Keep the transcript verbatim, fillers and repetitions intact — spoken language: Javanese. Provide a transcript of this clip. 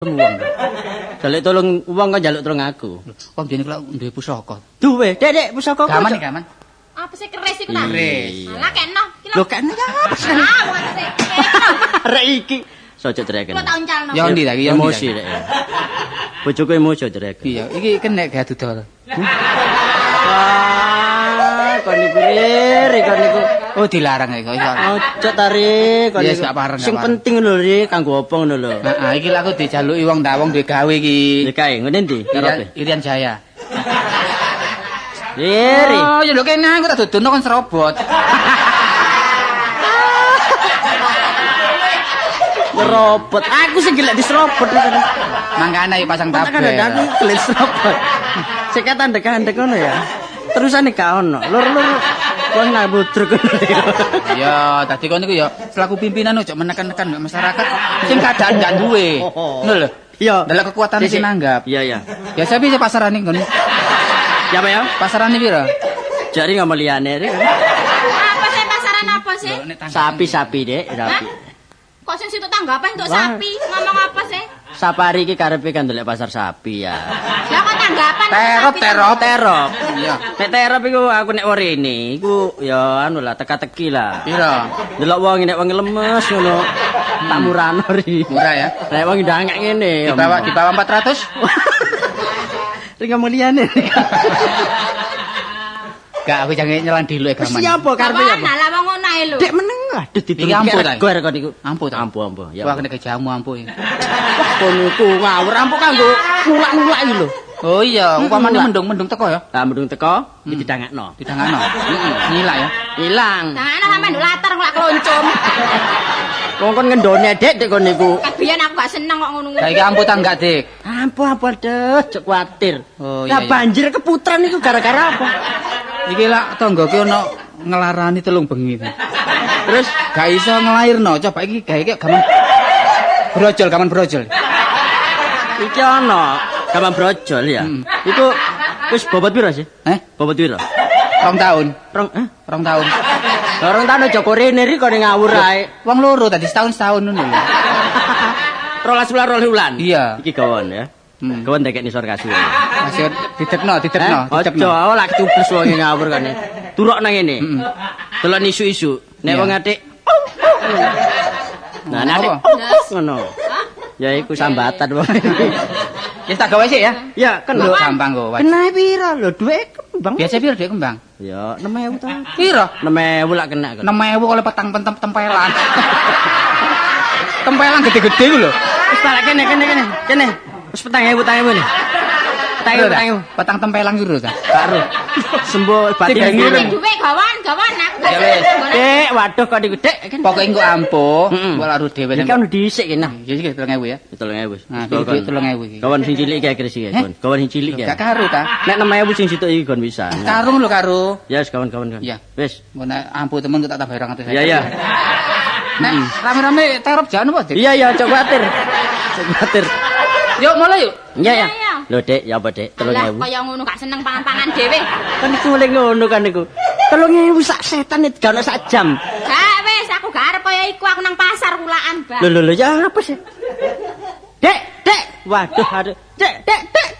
Uang. Jaluk tolong uang kan jaluk tolong aku. Wong dene kok duwe pusaka. Duwe, Dek, Dek, pusaka kok. Gaman iki, gaman. Apa sih keris iku ta? Keris. Lah kena. Lho kene ya apa sih? Ah, wong sik. Arek iki. Sojo dreken. Kok tak uncalno. Ya ndi ta iki, ya ndi ta? Emosi rek. Bojoku emosi dreken. Iya, iki kenek gak dudol. Wah, kon niku rere, kon niku. Oh, dilarang iki. Ojo tarik, kon Yes, niku. gak pareng, gak Sing pareng. penting lho Ri, kanggo apa ngono lho. Heeh, iki lak aku dijaluki wong ta, wong duwe gawe iki. Ya kae, ngene ndi? Irian, Irian Jaya. Rere. Oh, ya lho kene aku tak dodono kon serobot. Serobot. Aku sing gelek diserobot iki. Mangkane ayo pasang Kan tabel. ada aku gelek serobot. Sik kandek-kandek ngono ya. Terusane gak ono. Lur-lur wong nak budruk ngono ya. Ya, tadi kon niku ya selaku pimpinan ojo menekan-nekan masyarakat sing keadaan gak duwe. Ngono lho. Iya. Dalam kekuatan sing nanggap. Iya, iya. Biasa piye pasarane kon? Ya apa ya? Pasarane piro? Jari ngomong liyane Ri. Apa sih pasaran apa sih? Sapi-sapi, Dek, sapi. Kok sing situ tanggapan untuk Wah. sapi? Ngomong apa sih? Sapari iki karepe kan ndelok pasar sapi ya. Lah kok tanggapan untuk Terop, sapi? terop. Terop. Iya. Nek terop iku aku nek werene iku ya anu lah teka-teki lah. Piro? Delok wong nek wong lemes ngono. Tak murano Ri. Murah ya. Nek wong ndangak ngene. Di bawah di bawah empat ratus. Ri ngomong liyane. Gak aku jangan nyelan dulu ya gaman. Siapa karepe ya? Nah, lah wong ngono ae lho. Dek meneng aduh Iki ampuh ta? Gor kok niku. Ampuh ta? Ampuh ampuh. Ya. Wah kena kejamu ampuh. Kono ku ngawur ampuh kanggo nulak-nulak iki lho. Oh iya, upamane Mulak. mendung-mendung teko ya. Lah mendung teko iki didangakno. Didangano. Heeh, nyilak ya. Ilang. Jangan sampe nduk latar nglak kloncom. Wong kon ngendone Dek Dek kon niku. Kabiyen aku gak seneng kok ngono. Saiki ampuh ta enggak, Dik? Ampuh ampuh aduh, cek kuatir. Oh Lah iya. iya. banjir keputran niku gara-gara apa? Iki lak tanggoku ono ngelarani telung bengi. Terus Gak iso ngelairno, coba iki gawe iki gaman brojol, gaman brojol. iki ana gaman brojol ya. Hmm. Iku wis bobot piro sih? Eh, Bobot piro? rong tahun. Rong eh Rong tahun. Orang tano Joko rene ri kok ngawur ae. Wong loro tadi setahun setahun ngono lho. rolas wulan rolas wulan. Iya. Iki gawon ya. Hmm. Gawon dekek nisor kasur. Masih didekno, didekno, Eh, Ojo, didekno. oh lak tubles wong ngawur kene. Turok nang ngene. Heeh. Delok isu-isu. Nek Iya. wong atik. Nah, nek Apa? atik, ngono. Ya iku sambatan wong. Ya tak gawe sik ya. Ya, kan Lho lho. gampang kok. Wak. Kena piro lho dhuwit kembang. Biasa piro Dik kembang? Ya enam ewu ta. Piro? enam ewu lak kena kan. enam ewu oleh petang pentem tempelan. Tempelan gede-gede ku lho. Wis balik kene kene kene. Kene. Wis petang ewu petang ewu nih. Petang ewu petang ewu. Petang tempelan piro ta? Karo. Sembo batin Tiga ngirim. ngirim. Duwe gawan, gawan aku. Ya wis. Dek, waduh kok niku Dek. Kan. Pokoke engko ampuh, Heeh. engko laru dhewe. Iki ono dhisik kene. Ya iki telung ewu ya. tolong ewu. Nah, iki telung ewu iki. Kawan sing cilik kae kris iki, Eh? Gon. Kawan sing cilik Gak ya. karo ta? Nek enam ewu sing situ iki gon bisa. Karung lho karo. Ya wis kawan-kawan kan. Iya. Wis. Engko nek ampuh temen tak tambah rong atus. Iya iya. Nek rame-rame terop jan apa, Dik? Iya iya cok kuatir. Cok kuatir. Yuk mulai yuk. Iya ya. Iya, iya. Lho Dek, ya apa Dek? tolong Lah ewu. kaya ngono gak seneng pangan-pangan dhewe. Kan iku oleh ngono kan niku. tolong ewu sak setan itu gak ono sak jam. Gak wis aku gak arep kaya iku aku nang pasar kulaan, Mbak. Lho lho lho ya apa sih? Dek, Dek. Waduh, aduh. Dek, Dek,